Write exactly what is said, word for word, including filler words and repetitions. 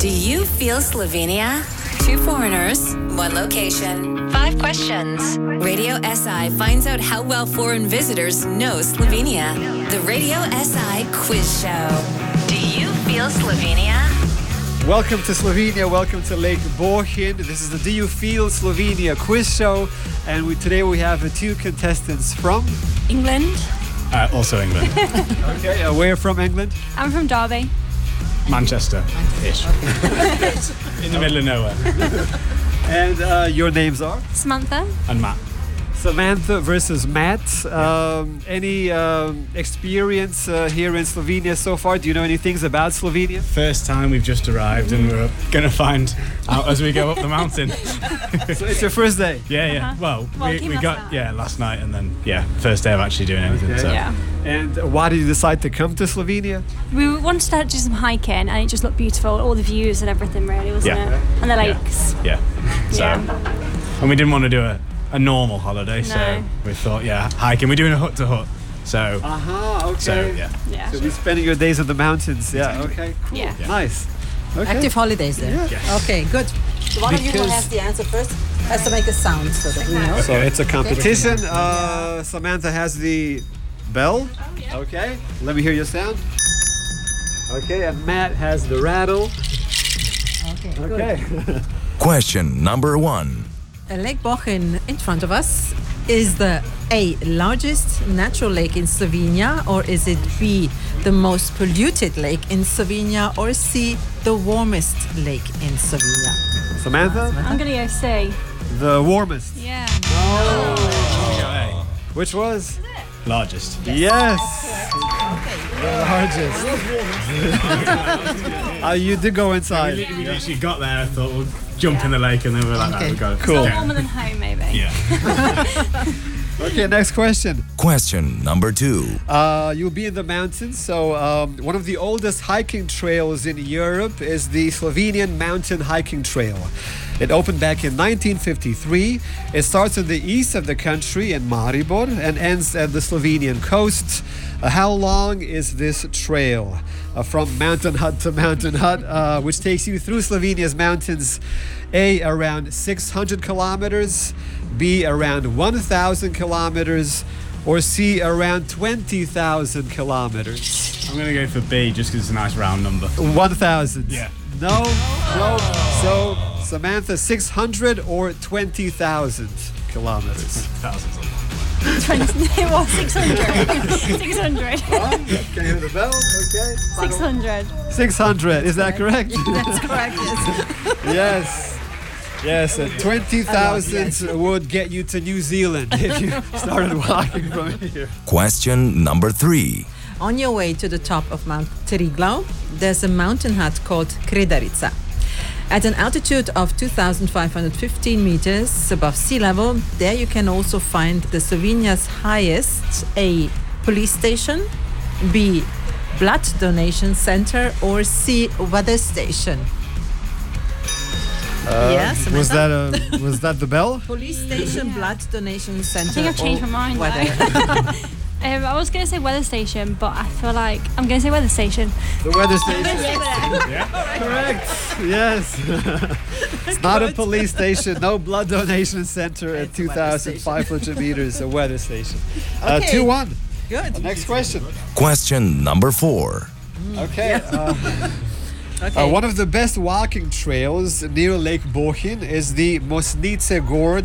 Do you feel Slovenia? Two foreigners, one location, five questions. Radio S I finds out how well foreign visitors know Slovenia. The Radio S I Quiz Show. Do you feel Slovenia? Welcome to Slovenia, welcome to Lake Bohinj. This is the Do You Feel Slovenia Quiz Show. And we, today we have uh, two contestants from... England. Uh, also England. Okay, uh, where from England? I'm from Derby. Manchester-ish. In the middle of nowhere. And uh, your names are? Samantha. And Matt. Samantha versus Matt. Um, any um, experience uh, here in Slovenia so far? Do you know any things about Slovenia? First time we've just arrived and we're going to find out as we go up the mountain. So it's your first day? Yeah, yeah. Uh-huh. Well, Well, we, came we last got, night. yeah, last night and then, yeah, first day of actually doing anything. Okay. So. Yeah. And why did you decide to come to Slovenia? We wanted to do some hiking and it just looked beautiful. All the views and everything, really, wasn't Yeah. it? And the Yeah. lakes. Yeah. So, Yeah. and we didn't want to do a, a normal holiday, so No. we thought, yeah, hiking. We're doing a hut to hut. So, Aha, okay. so yeah. Yeah. So we're spending your days in the mountains. Yeah, okay. Cool. Yeah. Yeah. Nice. Okay. Active holidays there. Yeah. Yes. Okay, good. So one of you who Because- has the answer first has to make a sound so that we know. So it's a competition. Uh, Samantha has the bell. Okay. Let me hear your sound. Okay, and Matt has the rattle. Okay, good. Okay. Question number one. Uh, Lake Bohinj in front of us is the A, largest natural lake in Slovenia, or is it B, the most polluted lake in Slovenia, or C, the warmest lake in Slovenia? Samantha, I'm going to go C. the warmest. Yeah. Okay. Which was? Largest. Yes. The largest. uh, you did go We, inside. li- we literally got there, I thought we'll jump in the lake and then we were like, Okay. no, we got it. Cool. Yeah. Warmer than home, maybe. Yeah. Okay, next question. Question number two. Uh, you'll be in the mountains. So um, one of the oldest hiking trails in Europe is the Slovenian Mountain Hiking Trail. It opened back in nineteen fifty-three. It starts in the east of the country in Maribor and ends at the Slovenian coast. Uh, how long is this trail? Uh, from mountain hut to mountain hut, uh, which takes you through Slovenia's mountains. A, around six hundred kilometers. B, around one thousand kilometers. Or C, around twenty thousand kilometers. I'm going to go for B just because it's a nice round number. one thousand. Yeah. No, no. So, Samantha, six hundred or twenty thousand kilometers? Thousands. twenty, well, six hundred. six hundred. Can you hear the bell? Okay. six hundred. six hundred, is that correct? That's correct, yes. Yes. Yes, uh, twenty thousand would get you to New Zealand if you started walking from here. Question number three. On your way to the top of Mount Triglav, there's a mountain hut called Kredarica. At an altitude of two thousand five hundred fifteen meters above sea level, there you can also find the Slovenia's highest A, police station, B, blood donation center, or C, weather station. Yes, Was that a was that the bell? police station, blood donation center? I think I've changed or my mind. weather? though. um, I was going to say weather station, but I feel like I'm going to say weather station. The weather station. Correct. Yes. It's not a police station. No blood donation center at It's a weather two thousand five hundred meters. A weather station. Uh, Okay. two one. Good. Next question. Question number four. Okay. Uh, Okay. uh, one of the best walking trails near Lake Bohinj is the Mostnice Gor